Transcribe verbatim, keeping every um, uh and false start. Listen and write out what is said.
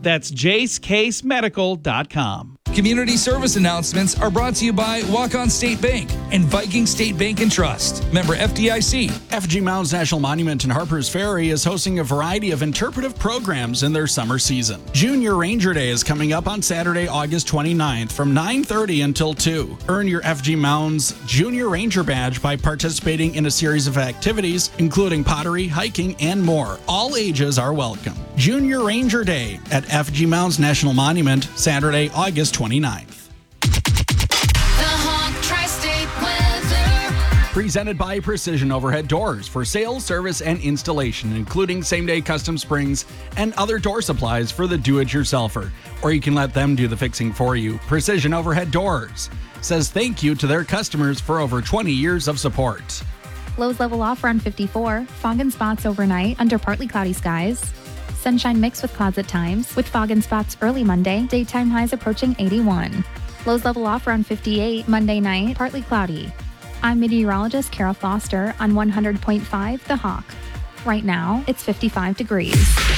That's jace case medical dot com. Community service announcements are brought to you by Walk-On State Bank and Viking State Bank and Trust. Member F D I C. F G Mounds National Monument in Harpers Ferry is hosting a variety of interpretive programs in their summer season. Junior Ranger Day is coming up on Saturday, August twenty-ninth from nine thirty until two. Earn your F G Mounds Junior Ranger badge by participating in a series of activities, including pottery, hiking, and more. All ages are welcome. Junior Ranger Day at F G Mounds National Monument, Saturday, August twenty-ninth. Presented by Precision Overhead Doors for sales, service, and installation, including same-day custom springs and other door supplies for the do-it-yourselfer. Or you can let them do the fixing for you. Precision Overhead Doors says thank you to their customers for over twenty years of support. Lows level off around fifty-four. Fog and spots overnight under partly cloudy skies. Sunshine mixed with clouds at times, with fog and spots early Monday. Daytime highs approaching eighty-one. Lows level off around fifty-eight. Monday night, partly cloudy. I'm meteorologist Kara Foster on one hundred point five The Hawk. Right now, it's fifty-five degrees.